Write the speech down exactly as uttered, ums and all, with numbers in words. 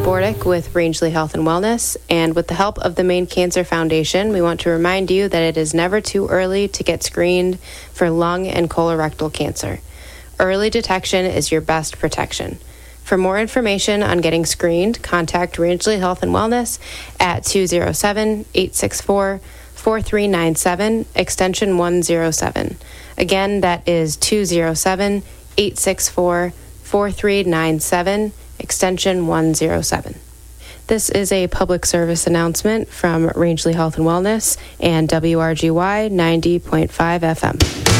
Bordick with Rangeley Health and Wellness, and with the help of the Maine Cancer Foundation, we want to remind you that it is never too early to get screened for lung and colorectal cancer. Early detection is your best protection. For more information on getting screened, contact Rangeley Health and Wellness at two oh seven, eight six four, four three nine seven, extension one oh seven. Again, that is two oh seven, eight six four, four three nine seven, extension one oh seven. This is a public service announcement from Rangeley Health and Wellness and W R G Y ninety point five F M.